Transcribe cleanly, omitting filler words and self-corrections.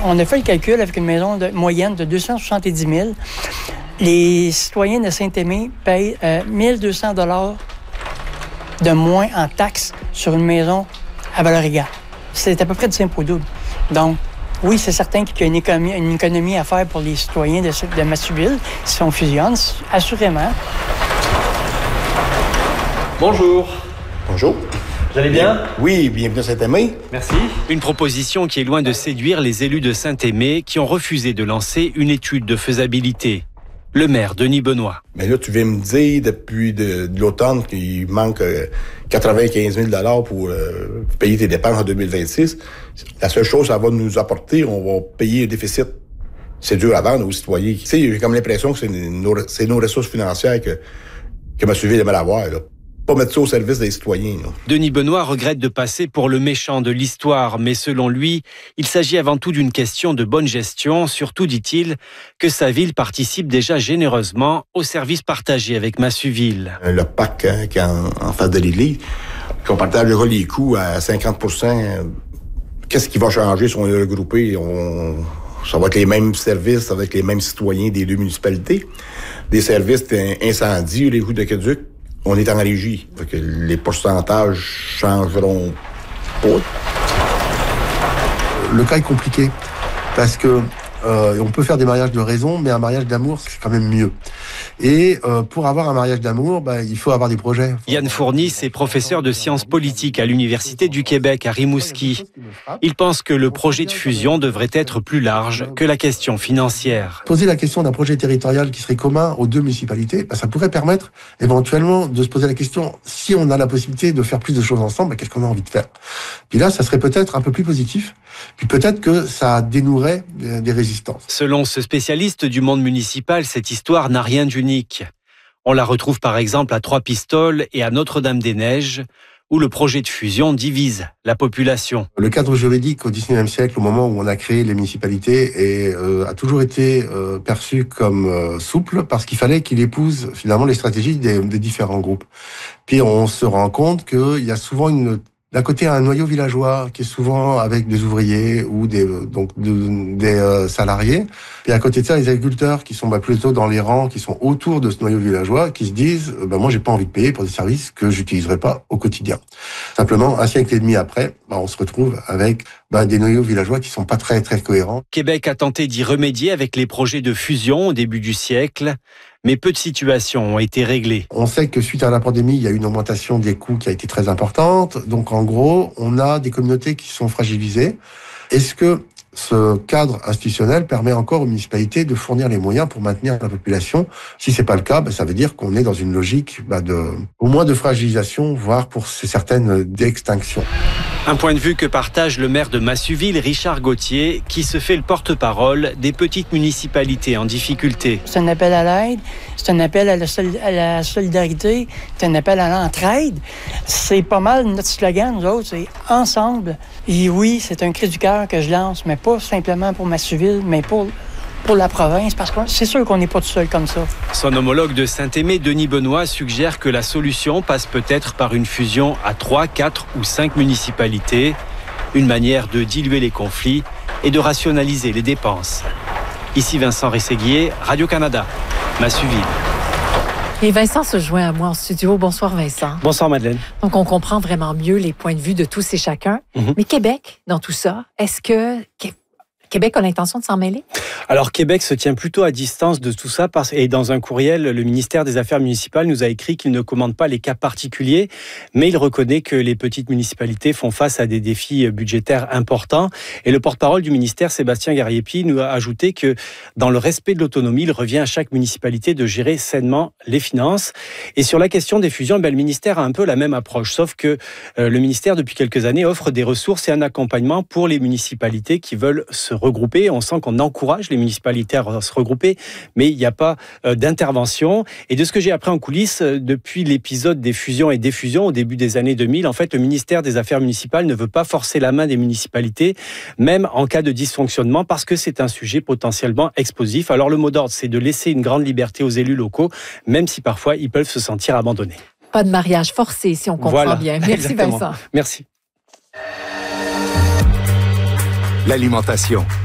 On a fait le calcul avec une maison moyenne de 270 000. Les citoyens de Saint-Aimé payent 1 200 $ de moins en taxes sur une maison à valeur égale. C'est à peu près du simple au double. Donc, oui, c'est certain qu'il y a une économie à faire pour les citoyens de Massuville si on fusionne, assurément. Bonjour. Bonjour. Vous allez bien? Oui, bienvenue à Saint-Aimé. Merci. Une proposition qui est loin de séduire les élus de Saint-Aimé qui ont refusé de lancer une étude de faisabilité. Le maire, Denis Benoît. Mais là, tu viens me dire depuis de l'automne qu'il manque 95 000 $ pour payer tes dépenses en 2026. La seule chose que ça va nous apporter, on va payer un déficit. C'est dur à vendre aux citoyens. Tu sais, j'ai comme l'impression que c'est nos ressources financières que Massuville aimerait avoir, là. Pas mettre ça au service des citoyens. Là. Denis Benoît regrette de passer pour le méchant de l'histoire, mais selon lui, il s'agit avant tout d'une question de bonne gestion, surtout, dit-il, que sa ville participe déjà généreusement au service partagé avec Massuville. Le parc qui est en face de l'église, qu'on partagera les coûts à 50 %. Qu'est-ce qui va changer si on est regroupé? Ça va être les mêmes services avec les mêmes citoyens des deux municipalités. Des services d'incendie, les routes d'aqueduc. On est en régie. Fait que les pourcentages changeront pas. Le cas est compliqué parce que on peut faire des mariages de raison, mais un mariage d'amour, c'est quand même mieux. Et pour avoir un mariage d'amour, il faut avoir des projets. Yann Fournis est professeur de sciences politiques à l'Université du Québec à Rimouski. Il pense que le projet de fusion devrait être plus large que la question financière. Poser la question d'un projet territorial qui serait commun aux deux municipalités, ça pourrait permettre éventuellement de se poser la question, si on a la possibilité de faire plus de choses ensemble, qu'est-ce qu'on a envie de faire? Puis là, ça serait peut-être un peu plus positif, puis peut-être que ça dénouerait des résistances. Selon ce spécialiste du monde municipal, cette histoire n'a rien d'unique. On la retrouve par exemple à Trois-Pistoles et à Notre-Dame-des-Neiges, où le projet de fusion divise la population. Le cadre juridique au XIXe siècle, au moment où on a créé les municipalités, a toujours été perçu comme souple parce qu'il fallait qu'il épouse finalement les stratégies des différents groupes. Puis on se rend compte qu'il y a souvent d'un côté, un noyau villageois qui est souvent avec des ouvriers ou des salariés. Et à côté de ça, les agriculteurs qui sont plutôt dans les rangs, qui sont autour de ce noyau villageois, qui se disent moi, j'ai pas envie de payer pour des services que j'utiliserai pas au quotidien. Simplement, un siècle et demi après, on se retrouve avec des noyaux villageois qui sont pas très très cohérents. Québec a tenté d'y remédier avec les projets de fusion au début du siècle. Mais peu de situations ont été réglées. On sait que suite à la pandémie, il y a eu une augmentation des coûts qui a été très importante. Donc en gros, on a des communautés qui sont fragilisées. Est-ce que ce cadre institutionnel permet encore aux municipalités de fournir les moyens pour maintenir la population? Si c'est pas le cas, ça veut dire qu'on est dans une logique au moins de fragilisation, voire pour certaines d'extinction. Un point de vue que partage le maire de Massuville, Richard Gauthier, qui se fait le porte-parole des petites municipalités en difficulté. C'est un appel à l'aide, c'est un appel à la solidarité, c'est un appel à l'entraide. C'est pas mal notre slogan, nous autres, c'est « Ensemble ». Et oui, c'est un cri du cœur que je lance, mais pas simplement pour Massuville, mais pour la province, parce que c'est sûr qu'on n'est pas tout seul comme ça. Son homologue de Saint-Aimé, Denis Benoît, suggère que la solution passe peut-être par une fusion à 3, 4 ou 5 municipalités, une manière de diluer les conflits et de rationaliser les dépenses. Ici Vincent Rességuier, Radio-Canada, Massuville. Et Vincent se joint à moi en studio. Bonsoir Vincent. Bonsoir Madeleine. Donc on comprend vraiment mieux les points de vue de tous et chacun. Mais Québec, dans tout ça, est-ce que Québec a l'intention de s'en mêler? Alors, Québec se tient plutôt à distance de tout ça et dans un courriel, le ministère des Affaires municipales nous a écrit qu'il ne commande pas les cas particuliers, mais il reconnaît que les petites municipalités font face à des défis budgétaires importants. Et le porte-parole du ministère, Sébastien Gariepi, nous a ajouté que dans le respect de l'autonomie, il revient à chaque municipalité de gérer sainement les finances. Et sur la question des fusions, le ministère a un peu la même approche, sauf que le ministère, depuis quelques années, offre des ressources et un accompagnement pour les municipalités qui veulent se regrouper. On sent qu'on encourage les municipalités à se regrouper, mais il n'y a pas d'intervention. Et de ce que j'ai appris en coulisses, depuis l'épisode des fusions et défusions au début des années 2000, en fait, le ministère des Affaires municipales ne veut pas forcer la main des municipalités, même en cas de dysfonctionnement, parce que c'est un sujet potentiellement explosif. Alors le mot d'ordre, c'est de laisser une grande liberté aux élus locaux, même si parfois ils peuvent se sentir abandonnés. Pas de mariage forcé, si on comprend bien. Merci exactement. Vincent. Merci. L'alimentation.